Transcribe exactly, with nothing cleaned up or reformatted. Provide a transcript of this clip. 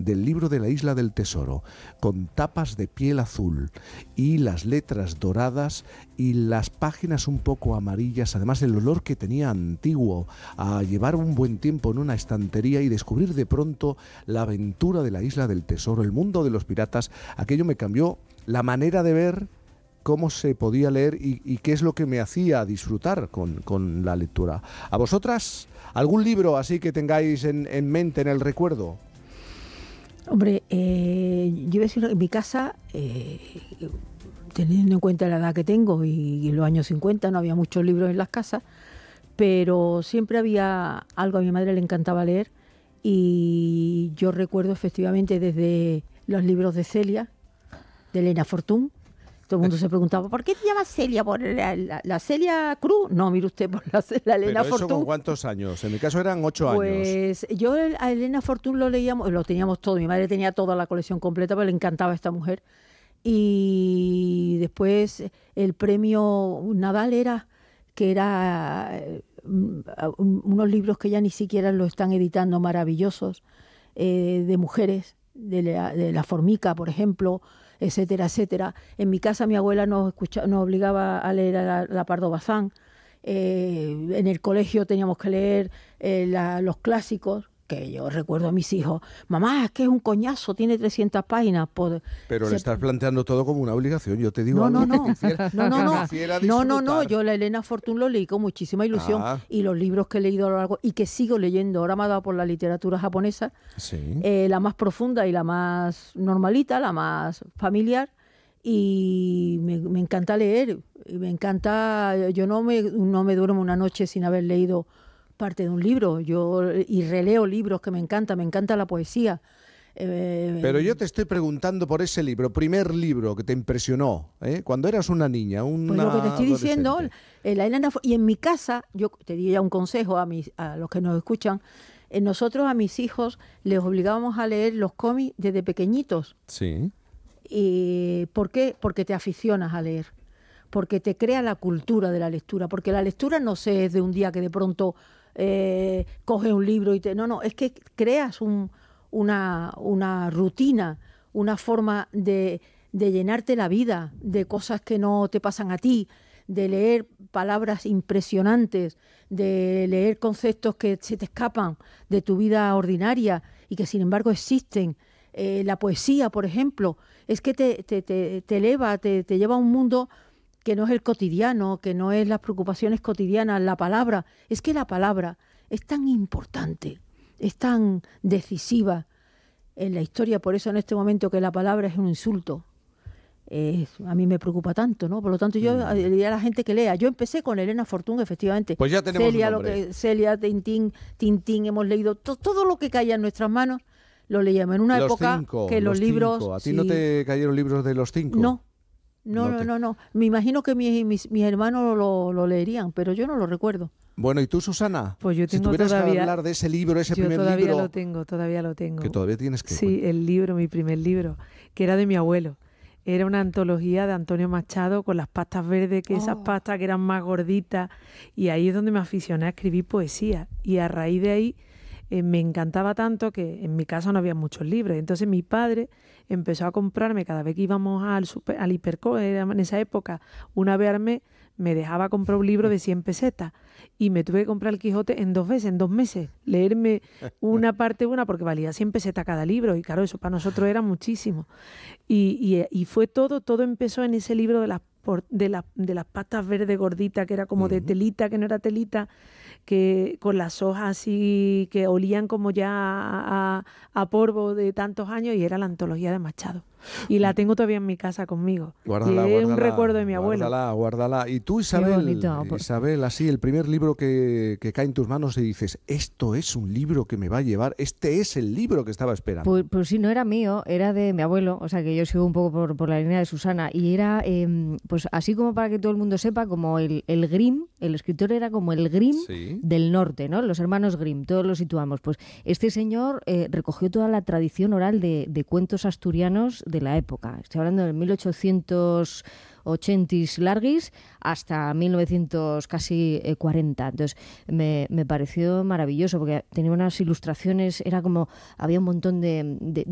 del libro de la Isla del Tesoro, con tapas de piel azul y las letras doradas y las páginas un poco amarillas, además el olor que tenía antiguo, a llevar un buen tiempo en una estantería y descubrir de pronto la aventura de la Isla del Tesoro, el mundo de los piratas, aquello me cambió la manera de ver cómo se podía leer y, y qué es lo que me hacía disfrutar con, con la lectura. ¿A vosotras algún libro así que tengáis en, en mente, en el recuerdo? Hombre, eh, yo iba a decir, en mi casa, eh, teniendo en cuenta la edad que tengo y, y en los años cincuenta no había muchos libros en las casas, pero siempre había algo, a mi madre le encantaba leer y yo recuerdo efectivamente desde los libros de Celia, de Elena Fortún. Todo el mundo se preguntaba, ¿por qué te llamas Celia? ¿Por la, la, la Celia Cruz? No, mire usted, por la, la Elena ¿Pero eso Fortún. con cuántos años? En mi caso eran ocho pues, años. Pues yo a Elena Fortún lo leíamos, lo teníamos todo. Mi madre tenía toda la colección completa, pero le encantaba a esta mujer. Y después el premio Nadal era, que era um, unos libros que ya ni siquiera lo están editando, maravillosos, eh, de mujeres, de la, de la Formica, por ejemplo, etcétera, etcétera. En mi casa mi abuela nos, escucha, nos obligaba a leer a la, la Pardo Bazán. Eh, en el colegio teníamos que leer eh, la, los clásicos, que yo recuerdo a mis hijos, mamá, es que es un coñazo, tiene trescientas páginas. Por, Pero se, le estás planteando todo como una obligación, yo te digo no, algo no, no. que hiciera, no, no, no. que no, no, no, yo la Elena Fortún lo leí con muchísima ilusión ah. y los libros que he leído a lo largo y que sigo leyendo, ahora me ha dado por la literatura japonesa, sí. eh, la más profunda y la más normalita, la más familiar, y me, me encanta leer, y me encanta, yo no me, no me duermo una noche sin haber leído parte de un libro, yo y releo libros que me encanta, me encanta la poesía. Eh, Pero yo te estoy preguntando por ese libro, primer libro que te impresionó, ¿eh? Cuando eras una niña, una Pues lo que te estoy diciendo, eh, la Elena, y en mi casa, yo te diría un consejo a, mis, a los que nos escuchan, eh, nosotros a mis hijos les obligábamos a leer los cómics desde pequeñitos. Sí. Y, ¿por qué? Porque te aficionas a leer, porque te crea la cultura de la lectura, porque la lectura no se es de un día que de pronto eh, coges un libro y te... No, no, es que creas un, una, una rutina, una forma de, de llenarte la vida de cosas que no te pasan a ti, de leer palabras impresionantes, de leer conceptos que se te escapan de tu vida ordinaria y que sin embargo existen. Eh, la poesía, por ejemplo, es que te, te, te, te eleva, te, te lleva a un mundo que no es el cotidiano, que no es las preocupaciones cotidianas, la palabra. Es que la palabra es tan importante, es tan decisiva en la historia, por eso en este momento que la palabra es un insulto. Eh, a mí me preocupa tanto, ¿no? Por lo tanto, yo mm. diría a la gente que lea. Yo empecé con Elena Fortún, efectivamente. Pues ya tenemos Celia, un nombre. Lo que, Celia, Tintín, Tintín, hemos leído to, todo lo que caía en nuestras manos. Lo leíamos en una los época cinco, que los, los libros... Cinco. ¿A ti sí. no te cayeron libros de los cinco? No, no, no, no, te... no, no. Me imagino que mis, mis, mis hermanos lo, lo leerían, pero yo no lo recuerdo. Bueno, ¿y tú, Susana? Pues yo tengo si tuvieras todavía, que hablar de ese libro, ese yo primer todavía libro... lo tengo, todavía lo tengo. Que todavía tienes que... Sí, el libro, mi primer libro, que era de mi abuelo. Era una antología de Antonio Machado con las pastas verdes, que oh. esas pastas que eran más gorditas, y ahí es donde me aficioné a escribir poesía. Y a raíz de ahí eh, me encantaba tanto que en mi casa no había muchos libros. Entonces mi padre empezó a comprarme, cada vez que íbamos al, super, al Hiperco, en esa época, una vez al mes, me dejaba comprar un libro de cien pesetas y me tuve que comprar el Quijote en dos veces, en dos meses, leerme una parte una porque valía cien pesetas cada libro y claro, eso para nosotros era muchísimo. Y, y, y fue todo, todo empezó en ese libro de las, de, la, de las pastas verdes gorditas, que era como uh-huh. de telita, que no era telita, que con las hojas así que olían como ya a, a polvo de tantos años, y era la antología de Machado. Y la tengo todavía en mi casa conmigo. Guárdala, y es guárdala, un recuerdo de mi abuelo. Guárdala, guárdala. Y tú, Isabel, bonito, Isabel, así, el primer libro que, que cae en tus manos y dices, esto es un libro que me va a llevar, este es el libro que estaba esperando. Pues, pues sí, no era mío, era de mi abuelo, o sea que yo sigo un poco por, por la línea de Susana, y era, eh, pues así como para que todo el mundo sepa, como el, el Grimm, el escritor era como el Grimm sí. del norte, ¿no? Los hermanos Grimm, todos lo situamos. Pues este señor eh, recogió toda la tradición oral de, de cuentos asturianos de la época. Estoy hablando del mil ochocientos ochenta larguis hasta mil novecientos casi eh, cuarenta. Entonces me, me pareció maravilloso porque tenía unas ilustraciones, era como, había un montón de, de